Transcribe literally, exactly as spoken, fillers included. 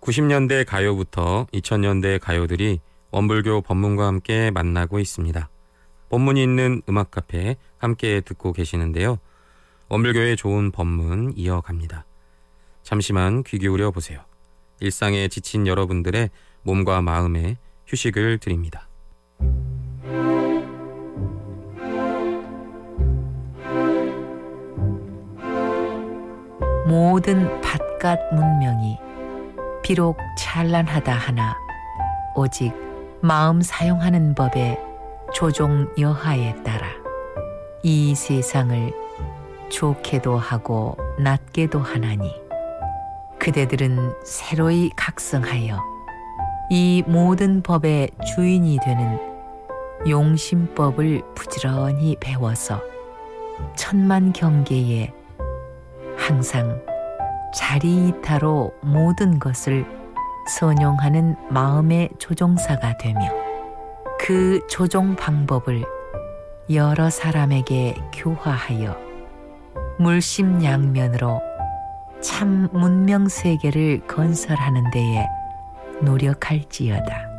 구십 년대 가요부터 이천 년대 가요들이 원불교 법문과 함께 만나고 있습니다. 법문이 있는 음악 카페 함께 듣고 계시는데요. 원불교의 좋은 법문 이어갑니다. 잠시만 귀 기울여 보세요. 일상에 지친 여러분들의 몸과 마음에 휴식을 드립니다. 모든 밭갓 문명이 비록 찬란하다 하나 오직 마음 사용하는 법의 조종 여하에 따라 이 세상을 좋게도 하고 낮게도 하나니 그대들은 새로이 각성하여 이 모든 법의 주인이 되는 용심법을 부지런히 배워서 천만 경계에 항상 자리이타로 모든 것을 선용하는 마음의 조종사가 되며 그 조종 방법을 여러 사람에게 교화하여 물심양면으로 참 문명세계를 건설하는 데에 노력할지어다.